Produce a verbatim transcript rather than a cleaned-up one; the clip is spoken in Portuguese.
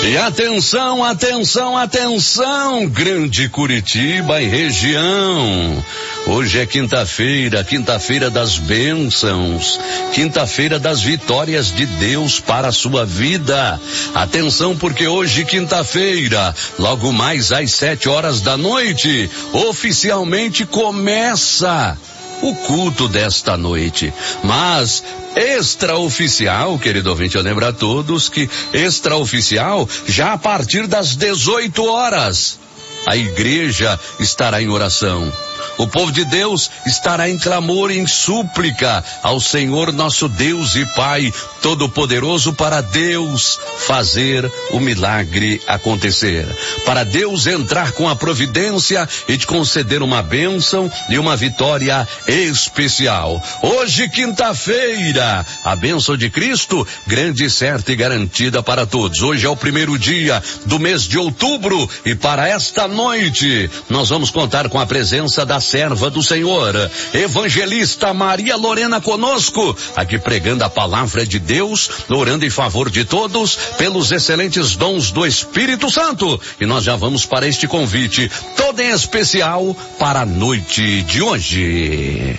E atenção, atenção, atenção, Grande Curitiba e região. Hoje é quinta-feira, quinta-feira das bênçãos, quinta-feira das vitórias de Deus para a sua vida. Atenção, porque hoje, quinta-feira, logo mais às sete horas da noite, oficialmente começa o culto desta noite. Mas extraoficial, querido ouvinte, eu lembro a todos que extraoficial já a partir das dezoito horas a igreja estará em oração. O povo de Deus estará em clamor e em súplica ao Senhor nosso Deus e Pai Todo-Poderoso, para Deus fazer o milagre acontecer, para Deus entrar com a providência e te conceder uma bênção e uma vitória especial. Hoje, quinta-feira, a bênção de Cristo, grande, certa e garantida para todos. Hoje é o primeiro dia do mês de outubro e para esta noite nós vamos contar com a presença da serva do Senhor, evangelista Maria Lorena, conosco, aqui pregando a palavra de Deus, orando em favor de todos, pelos excelentes dons do Espírito Santo. E nós já vamos para este convite, todo em especial para a noite de hoje.